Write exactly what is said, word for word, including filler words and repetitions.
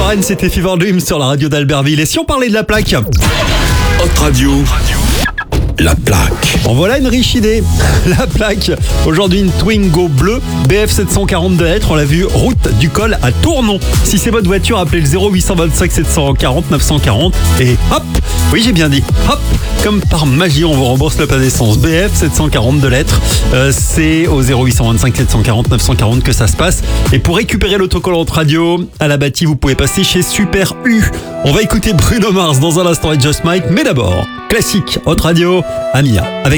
Warren, c'était Fever Dream sur la radio d'Albertville. Et si on parlait de la plaque ? Hot Radio, la plaque. En voilà une riche idée. La plaque. Aujourd'hui, une Twingo bleue B F sept cent quarante de lettres. On l'a vu, route du col à Tournon. Si c'est votre voiture, appelez le zéro huit cent vingt-cinq sept cent quarante neuf cent quarante. Et hop, oui, j'ai bien dit, hop, comme par magie, on vous rembourse le pas d'essence. B F sept cent quarante de lettres. Euh, c'est au zéro huit cent vingt-cinq sept cent quarante neuf cent quarante que ça se passe. Et pour récupérer l'autocollant radio à la bâtie, vous pouvez passer chez Super U. On va écouter Bruno Mars dans un instant et Just Mike. Mais d'abord, classique, Hot Radio, Amia. Avec